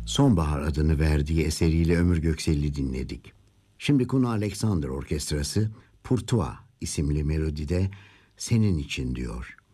Sonbahar adını verdiği eseriyle Ömür Göksel'i dinledik. Şimdi Kuno Alexander Orkestrası Pour Toi isimli melodide senin için diyor.